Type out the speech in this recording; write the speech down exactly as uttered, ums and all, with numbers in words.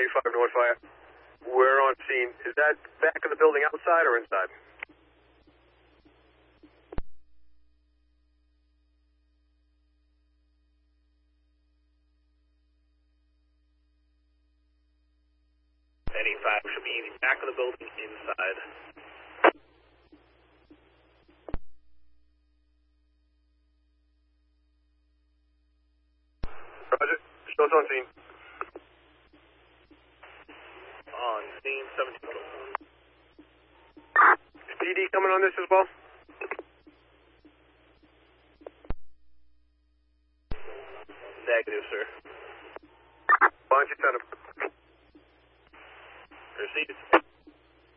thirty-five North Fire. We're on scene. Is that back of the building outside or inside? eighty-five should be in the back of the building inside. Roger. Show us on scene. On scene, seventeen. Is P D coming on this as well? Negative, sir. Why don't you send him? Received.